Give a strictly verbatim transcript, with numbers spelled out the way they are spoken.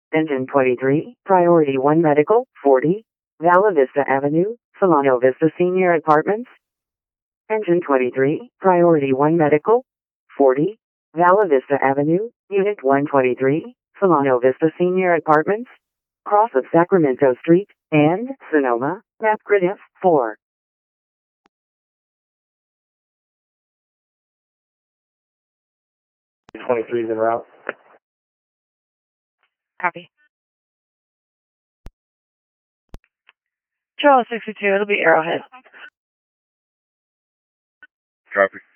Engine twenty-three, Priority one Medical, forty, Vala Vista Avenue, Solano Vista Senior Apartments. Engine twenty-three, Priority one Medical, forty, Vala Vista Avenue, Unit one twenty-three, Solano Vista Senior Apartments, cross of Sacramento Street, and Sonoma, map grid F four. twenty-three is en route. Copy. Charlie sixty-two, it'll be Arrowhead. Copy.